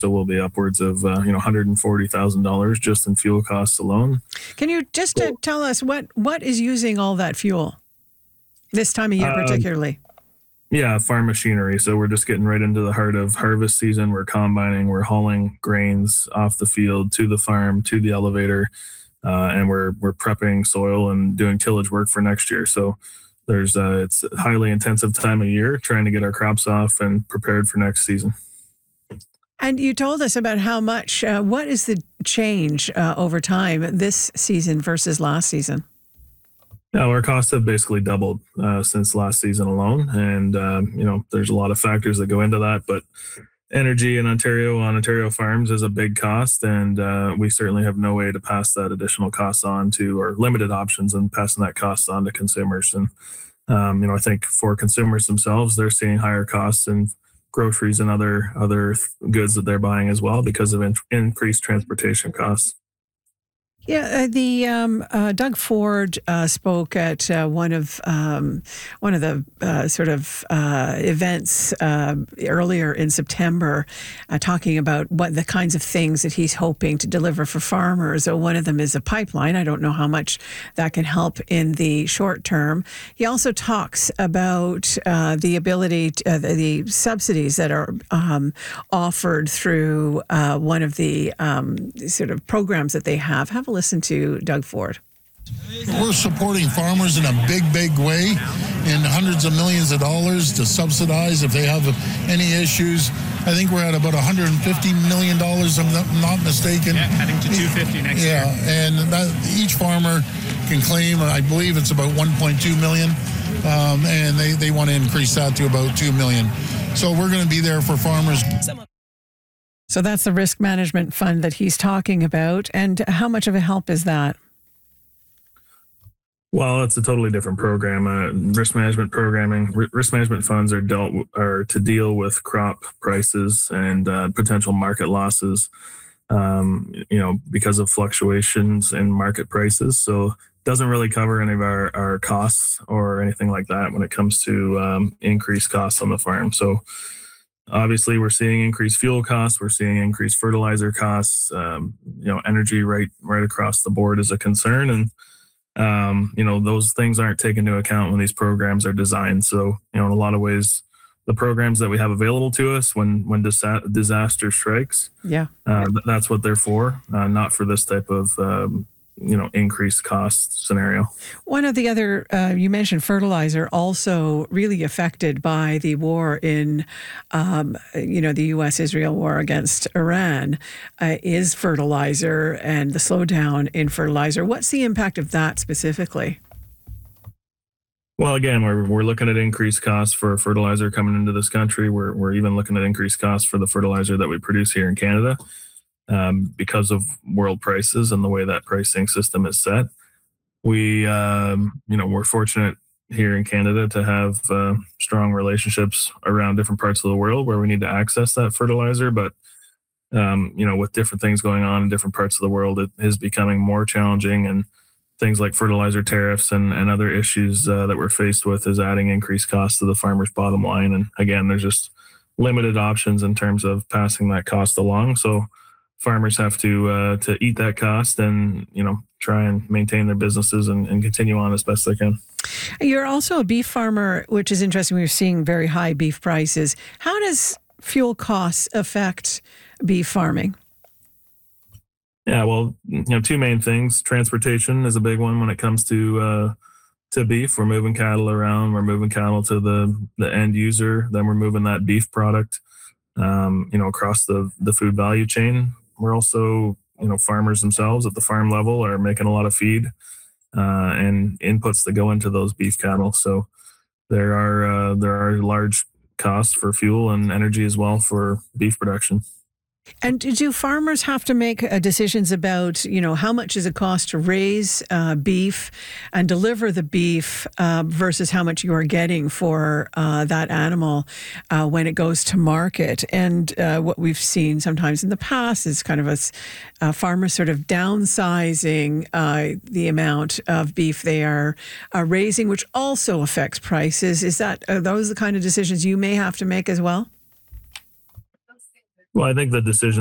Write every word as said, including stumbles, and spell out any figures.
So we'll be upwards of uh, you know one hundred forty thousand dollars just in fuel costs alone. Can you just uh, tell us what, what is using all that fuel this time of year particularly? Um, yeah, farm machinery. So we're just getting right into the heart of harvest season. We're combining, we're hauling grains off the field to the farm, to the elevator, uh, and we're we're prepping soil and doing tillage work for next year. So there's uh, it's a highly intensive time of year trying to get our crops off and prepared for next season. And you told us about how much, uh, what is the change uh, over time this season versus last season? Yeah, our costs have basically doubled uh, since last season alone. And, um, you know, there's a lot of factors that go into that. But energy in Ontario on Ontario farms is a big cost. And uh, we certainly have no way to pass that additional cost on to, or limited options in passing that cost on to consumers. And, um, you know, I think for consumers themselves, they're seeing higher costs and groceries and other other goods that they're buying as well because of in, increased transportation costs. Yeah, uh, the um, uh, Doug Ford uh, spoke at uh, one of um, one of the uh, sort of uh, events uh, earlier in September, uh, talking about what the kinds of things that he's hoping to deliver for farmers. So one of them is a pipeline. I don't know how much that can help in the short term. He also talks about uh, the ability, to, uh, the, the subsidies that are um, offered through uh, one of the um, sort of programs that they have. Have a listen to Doug Ford. We're supporting farmers in a big, big way, in hundreds of millions of dollars to subsidize if they have any issues. I think we're at about one hundred fifty million dollars, if I'm not mistaken. Yeah, heading to two hundred fifty next yeah, year. Yeah, and that, each farmer can claim, I believe it's about one point two million, um, and they, they want to increase that to about two million. So we're going to be there for farmers. So that's the risk management fund that he's talking about. And how much of a help is that? Well, it's a totally different program. Uh, risk management programming, r- risk management funds are dealt are to deal with crop prices and uh, potential market losses, um, you know, because of fluctuations in market prices. So it doesn't really cover any of our, our costs or anything like that when it comes to um, increased costs on the farm. So obviously, we're seeing increased fuel costs. We're seeing increased fertilizer costs. Um, you know, energy right right across the board is a concern, and um, you know those things aren't taken into account when these programs are designed. So, you know, in a lot of ways, the programs that we have available to us when when disa- disaster strikes, yeah, uh, that's what they're for, uh, not for this type of um, you know, increased cost scenario. One of the other, uh, you mentioned fertilizer, also really affected by the war in, um, you know, the U S Israel war against Iran, uh, is fertilizer and the slowdown in fertilizer. What's the impact of that specifically? Well, again, we're we're looking at increased costs for fertilizer coming into this country. We're we're even looking at increased costs for the fertilizer that we produce here in Canada. Um, because of world prices and the way that pricing system is set. We, um, you know, we're fortunate here in Canada to have uh, strong relationships around different parts of the world where we need to access that fertilizer. But, um, you know, with different things going on in different parts of the world, it is becoming more challenging. And things like fertilizer tariffs and, and other issues uh, that we're faced with is adding increased costs to the farmer's bottom line. And again, there's just limited options in terms of passing that cost along. So farmers have to uh, to eat that cost and, you know, try and maintain their businesses and, and continue on as best they can. You're also a beef farmer, which is interesting. We're seeing very high beef prices. How does fuel costs affect beef farming? Yeah, well, you know, two main things. Transportation is a big one when it comes to uh, to beef. We're moving cattle around. We're moving cattle to the, the end user. Then we're moving that beef product, um, you know, across the, the food value chain. We're also, you know, farmers themselves at the farm level are making a lot of feed uh, and inputs that go into those beef cattle. So there are uh, there are large costs for fuel and energy as well for beef production. And do farmers have to make uh, decisions about, you know, how much does it cost to raise uh, beef and deliver the beef uh, versus how much you are getting for uh, that animal uh, when it goes to market? And uh, what we've seen sometimes in the past is kind of a, a farmer sort of downsizing uh, the amount of beef they are uh, raising, which also affects prices. Is that, are those the kind of decisions you may have to make as well? Well, I think the decision